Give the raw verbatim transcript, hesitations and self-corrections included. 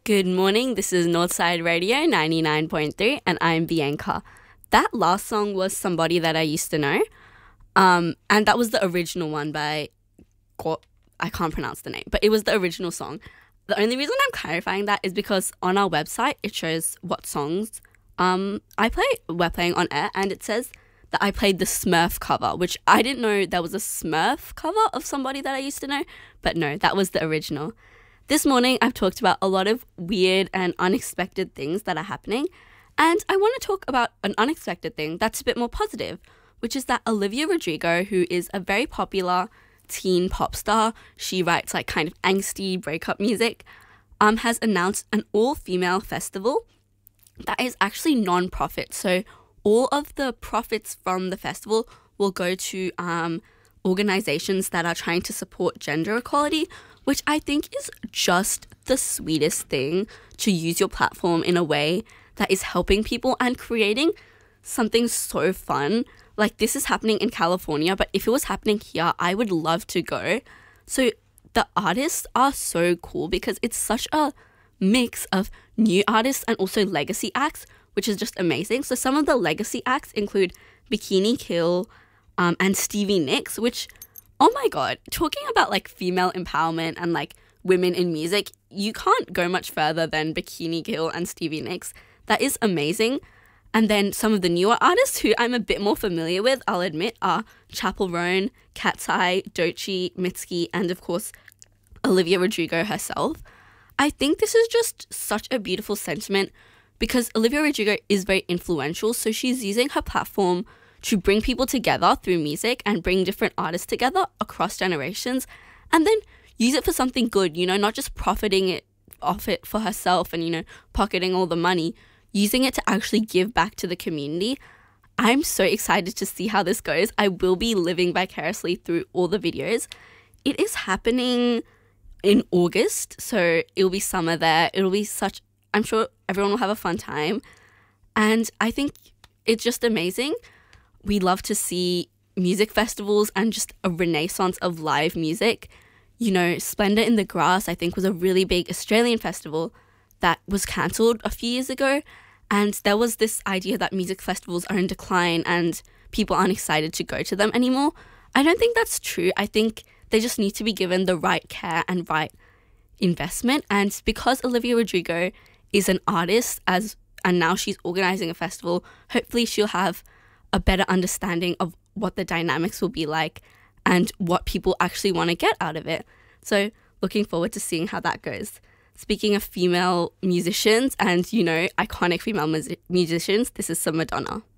Good morning, this is Northside Radio ninety-nine point three and I'm Bianca. That last song was Somebody That I Used to Know, um, and that was the original one by, Go- I can't pronounce the name, but it was the original song. The only reason I'm clarifying that is because on our website it shows what songs um, I play, we're playing on air, and it says that I played the Smurf cover, which I didn't know there was a Smurf cover of Somebody That I Used to Know, but no, that was the original. This morning, I've talked about a lot of weird and unexpected things that are happening, and I want to talk about an unexpected thing that's a bit more positive, which is that Olivia Rodrigo, who is a very popular teen pop star, she writes like kind of angsty breakup music, um, has announced an all-female festival that is actually non-profit. So all of the profits from the festival will go to um, organizations that are trying to support gender equality, which I think is just the sweetest thing, to use your platform in a way that is helping people and creating something so fun. Like, this is happening in California, but if it was happening here, I would love to go. So the artists are so cool because it's such a mix of new artists and also legacy acts, which is just amazing. So some of the legacy acts include Bikini Kill um, and Stevie Nicks, which... oh my god, talking about like female empowerment and like women in music, you can't go much further than Bikini Kill and Stevie Nicks. That is amazing. And then some of the newer artists who I'm a bit more familiar with, I'll admit, are Chappell Roan, Cat's Eye, Doechii, Mitski, and of course, Olivia Rodrigo herself. I think this is just such a beautiful sentiment because Olivia Rodrigo is very influential, so she's using her platform to bring people together through music and bring different artists together across generations, and then use it for something good, you know, not just profiting it off it for herself and, you know, pocketing all the money, using it to actually give back to the community. I'm so excited to see how this goes. I will be living vicariously through all the videos. It is happening in August, so it'll be summer there. It'll be such, I'm sure everyone will have a fun time. And I think it's just amazing. We love to see music festivals and just a renaissance of live music. You know, Splendor in the Grass, I think, was a really big Australian festival that was cancelled a few years ago. And there was this idea that music festivals are in decline and people aren't excited to go to them anymore. I don't think that's true. I think they just need to be given the right care and right investment. And because Olivia Rodrigo is an artist, as and now she's organising a festival, hopefully she'll have a better understanding of what the dynamics will be like and what people actually want to get out of it. So looking forward to seeing how that goes. Speaking of female musicians and, you know, iconic female mus- musicians, this is some Madonna.